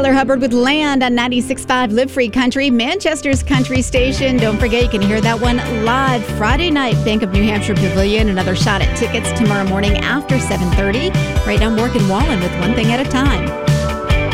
Tyler Hubbard with Land on 96.5 Live Free Country, Manchester's country station. Don't forget, you can hear that one live Friday night, Bank of New Hampshire Pavilion. Another shot at tickets tomorrow morning after 7:30. Right now, Morgan Wallen with One Thing at a Time.